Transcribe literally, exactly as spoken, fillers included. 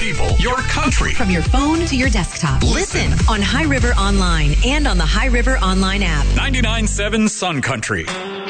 people, your country. From your phone to your desktop. Listen, Listen on High River Online and on the High River Online app. ninety-nine point seven Sun Country.